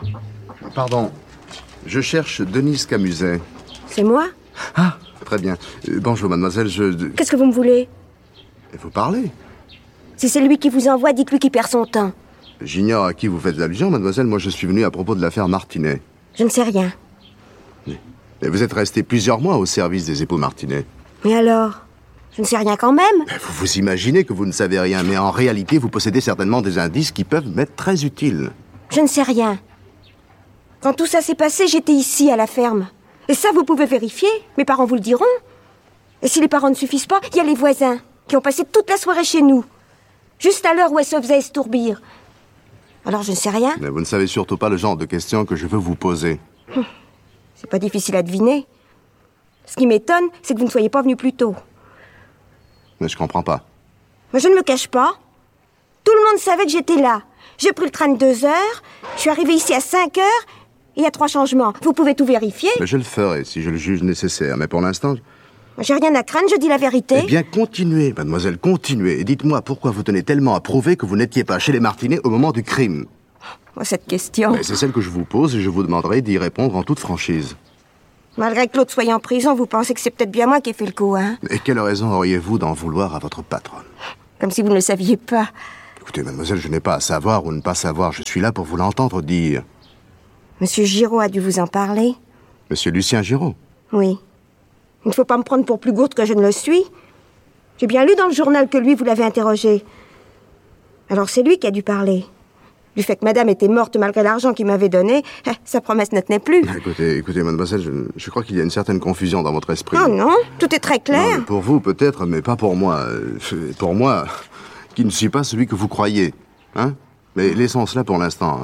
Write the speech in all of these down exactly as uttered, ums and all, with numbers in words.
Pardon, je cherche Denise Camuset. C'est moi? Ah, très bien. Euh, bonjour, mademoiselle, je... Qu'est-ce que vous me voulez? Vous parlez? Si c'est lui qui vous envoie, dites-lui qu'il perd son temps. J'ignore à qui vous faites allusion, mademoiselle. Moi, je suis venu à propos de l'affaire Martinet. Je ne sais rien. Mais vous êtes resté plusieurs mois au service des époux Martinet. Mais alors? Je ne sais rien quand même. Vous vous imaginez que vous ne savez rien, mais en réalité, vous possédez certainement des indices qui peuvent m'être très utiles. Je ne sais rien. Quand tout ça s'est passé, j'étais ici, à la ferme. Et ça, vous pouvez vérifier. Mes parents vous le diront. Et si les parents ne suffisent pas, il y a les voisins qui ont passé toute la soirée chez nous. Juste à l'heure où elle se faisait estourbir. Alors, je ne sais rien. Mais vous ne savez surtout pas le genre de questions que je veux vous poser. Hum. C'est pas difficile à deviner. Ce qui m'étonne, c'est que vous ne soyez pas venu plus tôt. Mais je comprends pas. Mais je ne me cache pas. Tout le monde savait que j'étais là. J'ai pris le train de deux heures. Je suis arrivée ici à cinq heures. Et il y a trois changements. Vous pouvez tout vérifier. Mais je le ferai si je le juge nécessaire. Mais pour l'instant... J'ai rien à craindre, je dis la vérité. Eh bien, continuez, mademoiselle, continuez. Et dites-moi pourquoi vous tenez tellement à prouver que vous n'étiez pas chez les Martinet au moment du crime. Moi, cette question... Mais c'est celle que je vous pose et je vous demanderai d'y répondre en toute franchise. Malgré que l'autre soit en prison, vous pensez que c'est peut-être bien moi qui ai fait le coup, hein? Et quelle raison auriez-vous d'en vouloir à votre patronne? Comme si vous ne le saviez pas. Écoutez, mademoiselle, je n'ai pas à savoir ou ne pas savoir. Je suis là pour vous l'entendre dire. Monsieur Giraud a dû vous en parler? Monsieur Lucien Giraud? Oui. Il ne faut pas me prendre pour plus gourde que je ne le suis. J'ai bien lu dans le journal que lui, vous l'avez interrogé. Alors c'est lui qui a dû parler. Du fait que madame était morte malgré l'argent qu'il m'avait donné, eh, sa promesse ne tenait plus. Écoutez, écoutez, mademoiselle, je, je crois qu'il y a une certaine confusion dans votre esprit. Oh non, tout est très clair. Non, pour vous, peut-être, mais pas pour moi. Pour moi, qui ne suis pas celui que vous croyez. Hein? Mais laissons cela pour l'instant.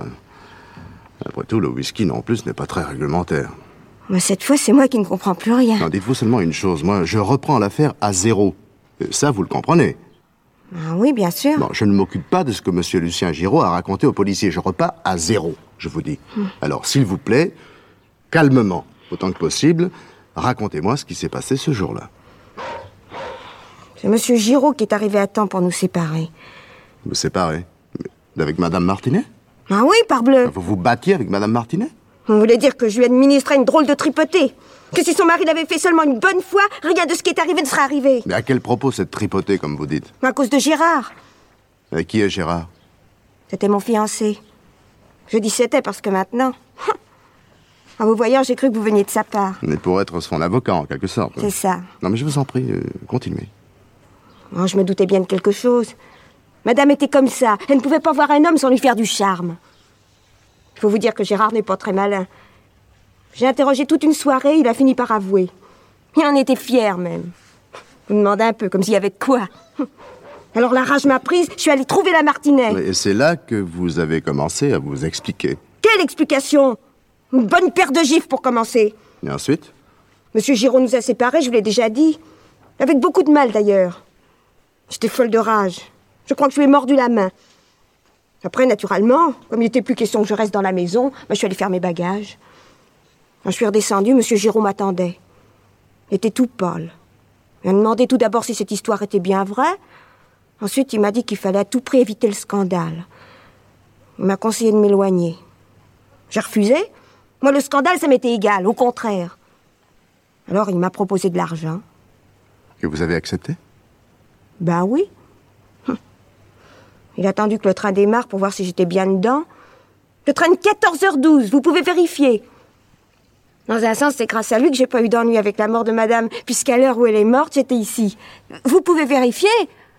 Après tout, le whisky, non plus, n'est pas très réglementaire. Mais cette fois, c'est moi qui ne comprends plus rien. Non, dites-vous seulement une chose. Moi, je reprends l'affaire à zéro. Ça, vous le comprenez. Ah oui, bien sûr. Bon, je ne m'occupe pas de ce que monsieur Lucien Giraud a raconté aux policiers. Je repars à zéro, je vous dis. Hum. Alors, s'il vous plaît, calmement, autant que possible, racontez-moi ce qui s'est passé ce jour-là. C'est monsieur Giraud qui est arrivé à temps pour nous séparer. Vous séparer? Avec madame Martinet? Ah oui, parbleu. Vous vous battiez avec madame Martinet? On voulait dire que je lui administrais une drôle de tripotée. Que si son mari l'avait fait seulement une bonne fois, rien de ce qui est arrivé ne serait arrivé. Mais à quel propos cette tripotée, comme vous dites? À cause de Gérard. Et qui est Gérard? C'était mon fiancé. Je dis c'était parce que maintenant... En vous voyant, j'ai cru que vous veniez de sa part. Mais pour être son avocat, en quelque sorte. C'est ça. Non, mais je vous en prie, euh, continuez. Oh, je me doutais bien de quelque chose. Madame était comme ça. Elle ne pouvait pas voir un homme sans lui faire du charme. Il faut vous dire que Gérard n'est pas très malin. J'ai interrogé toute une soirée, il a fini par avouer. Il en était fier, même. Vous me demandez un peu, comme s'il y avait de quoi. Alors la rage m'a prise, je suis allée trouver la Martinet. Et c'est là que vous avez commencé à vous expliquer. Quelle explication? Une bonne paire de gifles pour commencer. Et ensuite? Monsieur Giraud nous a séparés, je vous l'ai déjà dit. Avec beaucoup de mal, d'ailleurs. J'étais folle de rage. Je crois que je lui ai mordu la main. Après, naturellement, comme il n'était plus question que je reste dans la maison, ben, je suis allée faire mes bagages. Quand je suis redescendue, monsieur Giraud m'attendait. Il était tout pâle. Il m'a demandé tout d'abord si cette histoire était bien vraie. Ensuite, il m'a dit qu'il fallait à tout prix éviter le scandale. Il m'a conseillé de m'éloigner. J'ai refusé. Moi, le scandale, ça m'était égal, au contraire. Alors, il m'a proposé de l'argent. Que vous avez accepté? Ben oui. Hum. Il a attendu que le train démarre pour voir si j'étais bien dedans. Le train de quatorze heures douze, vous pouvez vérifier. Dans un sens, c'est grâce à lui que j'ai pas eu d'ennui avec la mort de madame, puisqu'à l'heure où elle est morte, j'étais ici. Vous pouvez vérifier.